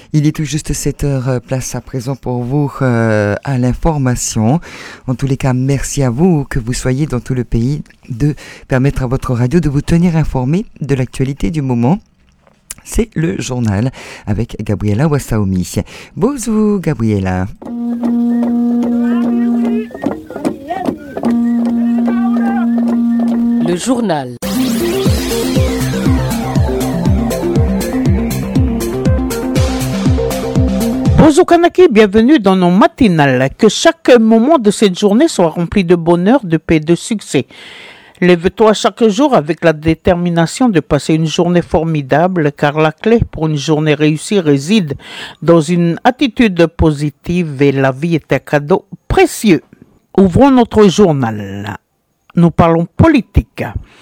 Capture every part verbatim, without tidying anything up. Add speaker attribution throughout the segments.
Speaker 1: Il est tout juste sept heures, place à présent pour vous euh, à l'information. En tous les cas, merci à vous, que vous soyez dans tout le pays, de permettre à votre radio de vous tenir informé de l'actualité du moment. C'est le journal avec Gabriela Wassaoumi. Bonjour Gabriela.
Speaker 2: Le journal.
Speaker 3: Bonjour Kanaki, bienvenue dans nos matinales. Que chaque moment de cette journée soit rempli de bonheur, de paix, de succès. Lève-toi chaque jour avec la détermination de passer une journée formidable, car la clé pour une journée réussie réside dans une attitude positive et la vie est un cadeau précieux. Ouvrons notre journal. Nous parlons politique.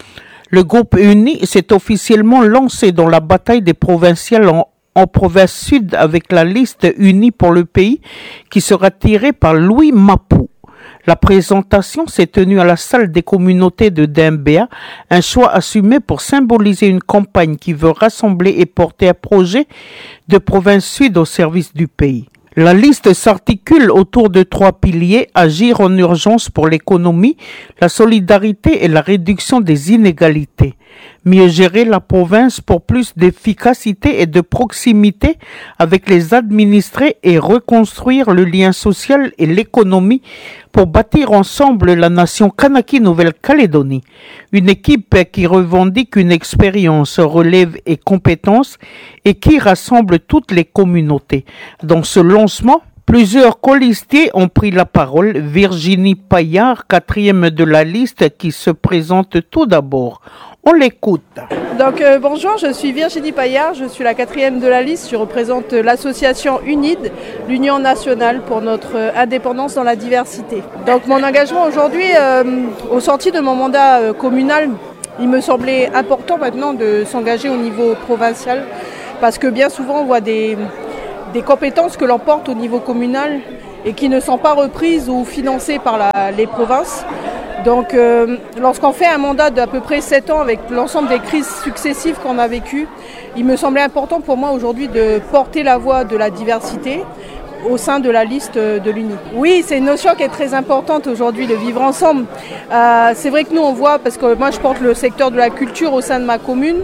Speaker 3: Le groupe Uni s'est officiellement lancé dans la bataille des provinciales en en province sud avec la liste unie pour le pays qui sera tirée par Louis Mapou. La présentation s'est tenue à la salle des communautés de Dembéa, un choix assumé pour symboliser une campagne qui veut rassembler et porter un projet de province sud au service du pays. La liste s'articule autour de trois piliers: agir en urgence pour l'économie, la solidarité et la réduction des inégalités. Mieux gérer la province pour plus d'efficacité et de proximité avec les administrés et reconstruire le lien social et l'économie pour bâtir ensemble la nation Kanaki Nouvelle-Calédonie. Une équipe qui revendique une expérience, relève et compétences et qui rassemble toutes les communautés. Dans ce lancement, plusieurs colistiers ont pris la parole. Virginie Paillard, quatrième de la liste, qui se présente tout d'abord. On l'écoute.
Speaker 4: Donc euh, bonjour, je suis Virginie Paillard, je suis la quatrième de la liste. Je représente l'association U N I D, l'Union nationale pour notre euh, indépendance dans la diversité. Donc mon engagement aujourd'hui, euh, au sorti de mon mandat euh, communal, il me semblait important maintenant de s'engager au niveau provincial, parce que bien souvent on voit des, des compétences que l'on porte au niveau communal et qui ne sont pas reprises ou financées par la, les provinces. Donc euh, lorsqu'on fait un mandat d'à peu près sept ans avec l'ensemble des crises successives qu'on a vécues, il me semblait important pour moi aujourd'hui de porter la voix de la diversité au sein de la liste de l'U N I. Oui, c'est une notion qui est très importante aujourd'hui, de vivre ensemble. Euh, c'est vrai que nous on voit, parce que moi je porte le secteur de la culture au sein de ma commune,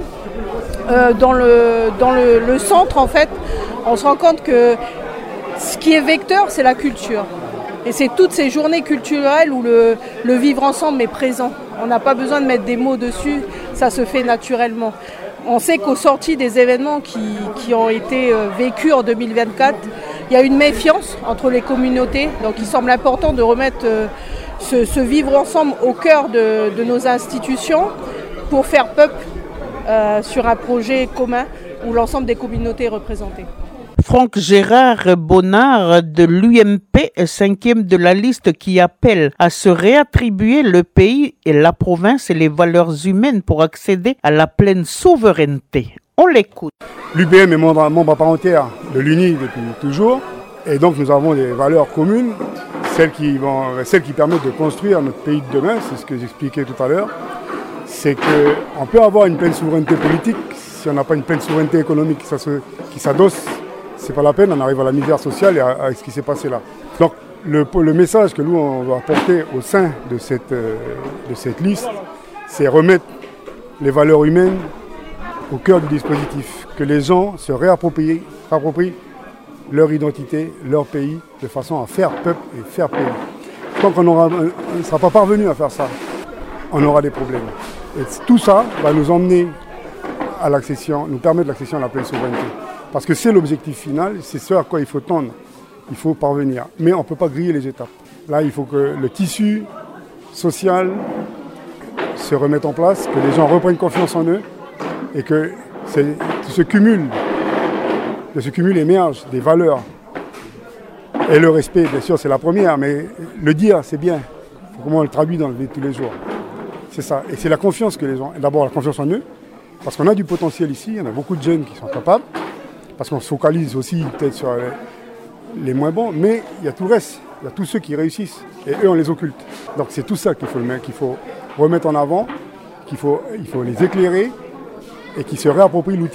Speaker 4: euh, dans, le, dans le, le centre en fait, on se rend compte que ce qui est vecteur, c'est la culture. Et c'est toutes ces journées culturelles où le, le vivre ensemble est présent. On n'a pas besoin de mettre des mots dessus, ça se fait naturellement. On sait qu'au sorti des événements qui, qui ont été vécus en deux mille vingt-quatre, il y a une méfiance entre les communautés. Donc il semble important de remettre ce, ce vivre ensemble au cœur de, de nos institutions pour faire peuple euh, sur un projet commun où l'ensemble des communautés est représenté.
Speaker 3: Franck Gérard Bonnard de l'U M P, cinquième de la liste, qui appelle à se réattribuer le pays et la province et les valeurs humaines pour accéder à la pleine souveraineté. On l'écoute.
Speaker 5: L'U B M est membre, membre à part entière de l'U N I depuis toujours, et donc nous avons des valeurs communes, celles qui, vont, celles qui permettent de construire notre pays de demain. C'est ce que j'expliquais tout à l'heure. C'est qu'on peut avoir une pleine souveraineté politique si on n'a pas une pleine souveraineté économique qui, se, qui s'adosse. C'est pas la peine, on arrive à la misère sociale et à, à ce qui s'est passé là. Donc le, le message que nous on va apporter au sein de cette, euh, de cette liste, c'est remettre les valeurs humaines au cœur du dispositif. Que les gens se réapproprient, réapproprient leur identité, leur pays, de façon à faire peuple et faire pays. Tant qu'on ne sera pas parvenu à faire ça, on aura des problèmes. Et tout ça va nous emmener à l'accession, nous permettre l'accession à la pleine souveraineté. Parce que c'est l'objectif final, c'est ce à quoi il faut tendre, il faut parvenir. Mais on ne peut pas griller les étapes. Là, il faut que le tissu social se remette en place, que les gens reprennent confiance en eux et que ce cumul, de ce cumul émerge des valeurs. Et le respect, bien sûr, c'est la première, mais le dire, c'est bien. Il faut comment on le traduit dans le vie de tous les jours. C'est ça. Et c'est la confiance que les gens... D'abord, la confiance en eux, parce qu'on a du potentiel ici, on a beaucoup de jeunes qui sont capables. Parce qu'on se focalise aussi peut-être sur les, les moins bons, mais il y a tout le reste, il y a tous ceux qui réussissent, et eux on les occulte. Donc c'est tout ça qu'il faut, qu'il faut remettre en avant, qu'il faut, il faut les éclairer, et qu'ils se réapproprient l'outil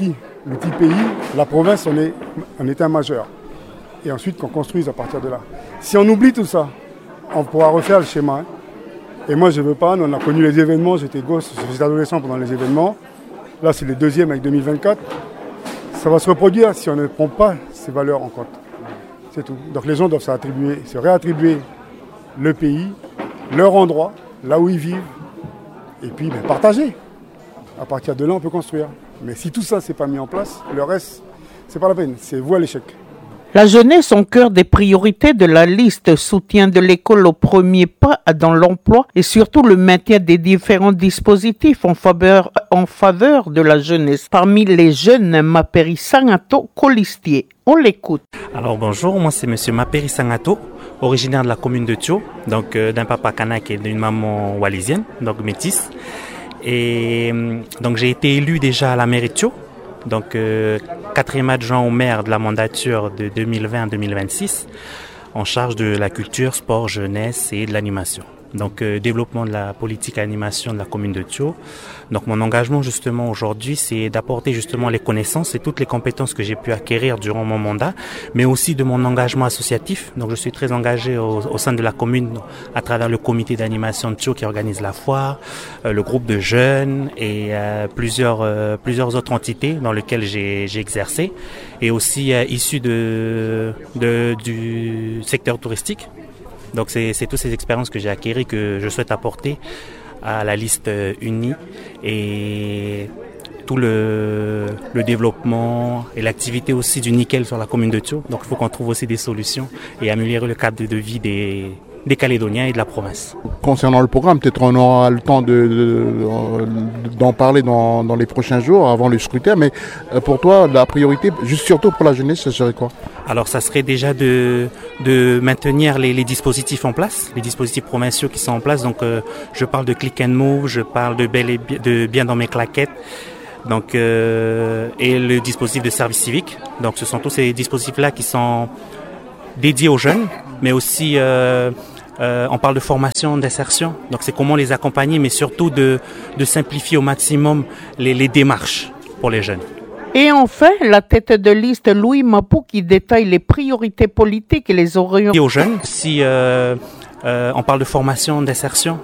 Speaker 5: le petit pays, la province, on est, on est un majeur. Et ensuite qu'on construise à partir de là. Si on oublie tout ça, on pourra refaire le schéma. Hein. Et moi je ne veux pas, on a connu les événements, j'étais gosse, j'étais adolescent pendant les événements. Là c'est le deuxième avec deux mille vingt-quatre. Ça va se reproduire si on ne prend pas ces valeurs en compte. C'est tout. Donc les gens doivent s'attribuer, se réattribuer le pays, leur endroit, là où ils vivent, et puis ben, partager. À partir de là on peut construire. Mais si tout ça n'est pas mis en place, le reste, c'est pas la peine, c'est vous à l'échec.
Speaker 3: La jeunesse au cœur des priorités de la liste, soutien de l'école au premier pas dans l'emploi et surtout le maintien des différents dispositifs en faveur, en faveur de la jeunesse. Parmi les jeunes, Maperi Sangato Colistier. On l'écoute.
Speaker 2: Alors bonjour, moi c'est monsieur Maperi Sangato, originaire de la commune de Thio, donc euh, d'un papa kanak et d'une maman wallisienne, donc métisse. Et donc j'ai été élu déjà à la mairie de Thio. Donc euh, quatrième adjoint au maire de la mandature de deux mille vingt à deux mille vingt-six, en charge de la culture, sport, jeunesse et de l'animation. Donc euh, développement de la politique animation de la commune de Thio. Donc mon engagement justement aujourd'hui, c'est d'apporter justement les connaissances et toutes les compétences que j'ai pu acquérir durant mon mandat, mais aussi de mon engagement associatif. Donc je suis très engagé au, au sein de la commune à travers le comité d'animation de Thio qui organise la foire, euh, le groupe de jeunes et euh, plusieurs euh, plusieurs autres entités dans lesquelles j'ai, j'ai exercé, et aussi euh, issu de, de du secteur touristique. Donc c'est, c'est toutes ces expériences que j'ai acquises que je souhaite apporter à la liste unie et tout le, le développement et l'activité aussi du nickel sur la commune de Thio. Donc il faut qu'on trouve aussi des solutions et améliorer le cadre de vie des, des Calédoniens et de la province.
Speaker 6: Concernant le programme, peut-être on aura le temps de, de, d'en parler dans, dans les prochains jours avant le scrutin, mais pour toi, la priorité, juste surtout pour la jeunesse, ça serait quoi ?
Speaker 2: Alors ça serait déjà de, de maintenir les, les dispositifs en place, les dispositifs provinciaux qui sont en place. Donc euh, je parle de click and move, je parle de, bel et bien, de bien dans mes claquettes, donc, euh, et le dispositif de service civique. Donc ce sont tous ces dispositifs-là qui sont dédiés aux jeunes, mais aussi euh, euh, on parle de formation, d'insertion. Donc c'est comment les accompagner, mais surtout de, de simplifier au maximum les, les démarches pour les jeunes.
Speaker 3: Et enfin, la tête de liste Louis Mapou qui détaille les priorités politiques et les orientations.
Speaker 2: Et aux jeunes, si euh, euh, on parle de formation, d'insertion,